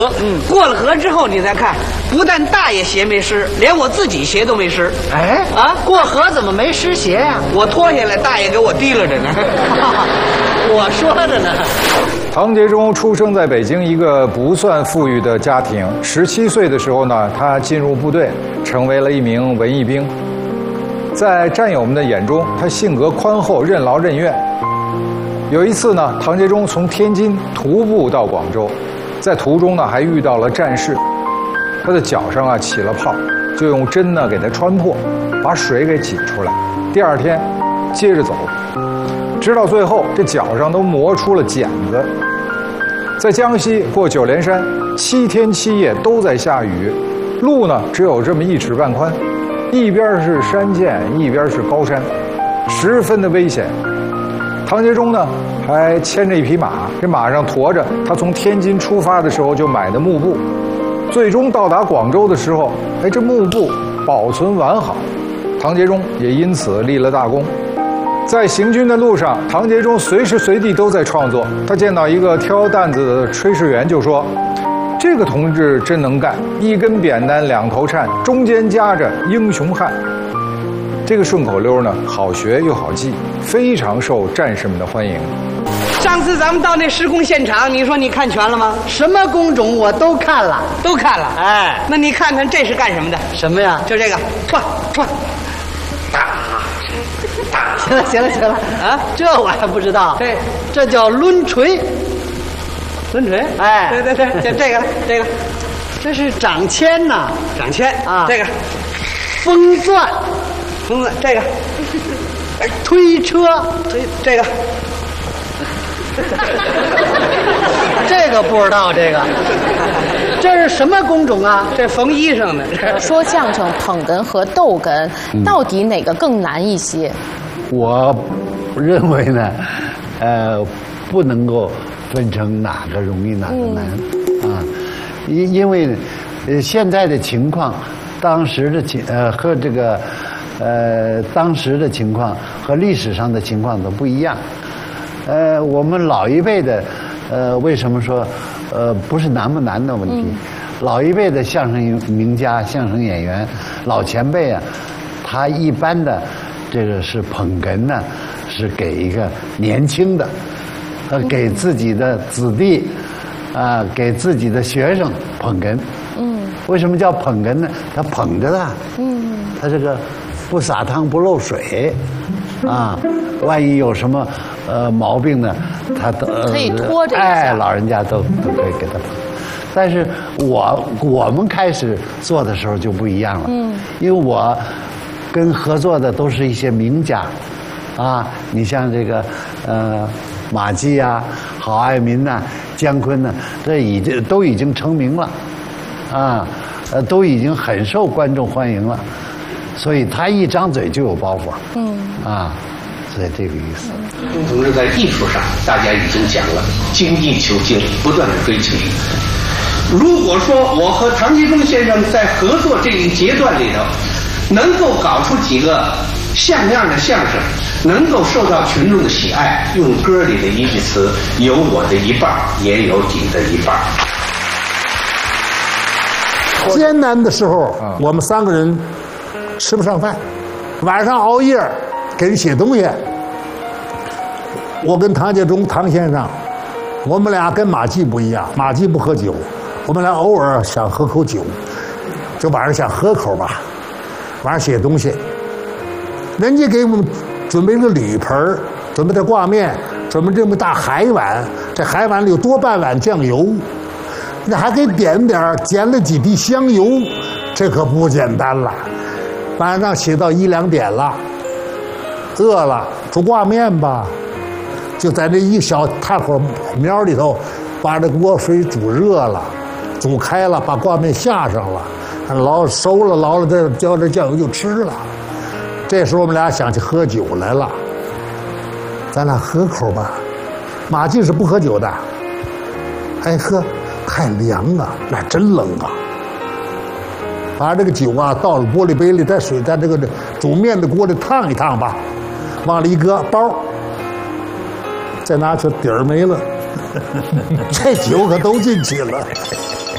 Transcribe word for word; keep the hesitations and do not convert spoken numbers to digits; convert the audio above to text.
嗯，过了河之后你再看，不但大爷鞋没湿，连我自己鞋都没湿。 哎啊，过河怎么没湿鞋呀、啊？ 我脱下来，大爷给我提了着呢。 我说的呢。 唐杰忠出生在北京一个不算富裕的家庭，十七岁的时候呢，他进入部队，成为了一名文艺兵。在战友们的眼中，他性格宽厚、任劳任怨。有一次呢，唐杰忠从天津徒步到广州，在途中呢还遇到了战事，他的脚上啊起了泡，就用针呢给他穿破，把水给挤出来。第二天接着走，直到最后这脚上都磨出了茧子。在江西过九连山，七天七夜都在下雨，路呢只有这么一尺半宽，一边是山涧，一边是高山，十分的危险。唐杰忠呢还牵着一匹马，这马上驮着他从天津出发的时候就买的幕布。最终到达广州的时候，哎，这幕布保存完好，唐杰忠也因此立了大功。在行军的路上，唐杰忠随时随地都在创作。他见到一个挑担子的炊事员，就说：“这个同志真能干，一根扁担两头颤，中间夹着英雄汉。”这个顺口溜呢，好学又好记，非常受战士们的欢迎。 上次咱们到那施工现场，你说你看全了吗？ 什么工种我都看了， 都看了。 哎， 那你看看这是干什么的？ 什么呀？ 就这个，歘歘。 行了行了行了啊，这我还不知道。 这这叫抡锤， 抡锤。 哎， 对对对，就这个这个， 这是掌钎呐， 掌钎啊， 这个风钻， 风钻这个推车， 推这个。 这个不知道，这个这是什么工种啊？ 这缝衣裳的。 说相声捧哏和逗哏，到底哪个更难一些？ 我认为呢，呃，不能够分成哪个容易哪个难、嗯、啊，因因为呃现在的情况，当时的情呃和这个呃当时的情况和历史上的情况都不一样。呃，我们老一辈的，呃，为什么说，呃，不是难不难的问题？嗯、老一辈的相声名家、相声演员、老前辈啊，他一般的这个是捧哏呢，是给一个年轻的，呃，给自己的子弟，啊、呃，给自己的学生捧哏。嗯。为什么叫捧哏呢？他捧着他。嗯。他这个不撒汤不漏水，啊，万一有什么。呃，毛病呢，他都可以拖着一下， 哎，老人家都都可以给他捧。但是我我们开始做的时候就不一样了，嗯，因为我跟合作的都是一些名家，啊，你像这个呃马季啊、郝爱民呐、啊、姜昆呐、啊，这已经都已经成名了，啊，呃，都已经很受观众欢迎了，所以他一张嘴就有包袱，嗯，啊。所以这个意思。 同志在艺术上，大家已经讲了精益求精，不断的追求。如果说我和唐杰忠先生在合作这一阶段里头，能够搞出几个像样的相声，能够受到群众的喜爱，用歌里的一句词，有我的一半，也有你的一半。 艰难的时候，我们三个人吃不上饭，晚上熬夜。给人写东西，我跟唐杰忠唐先生，我们俩跟马季不一样，马季不喝酒，我们俩偶尔想喝口酒，就晚上想喝口吧，晚上写东西。人家给我们准备了铝盆，准备的挂面，准备这么大海碗，这海碗里有多半碗酱油，那还给点点捡了几滴香油，这可不简单了。晚上写到一两点了。饿了，煮挂面吧，就在这一小炭火苗里头，把这锅水煮热了，煮开了，把挂面下上了，捞熟了，捞了再浇点酱油就吃了。这时候我们俩想去喝酒来了，咱俩喝口吧。马季是不喝酒的，哎喝，太凉啊，那真冷啊。把这个酒啊倒了玻璃杯里，在水在这个煮面的锅里烫一烫吧。往里一搁包，再拿出底儿没了，这酒可都进去了。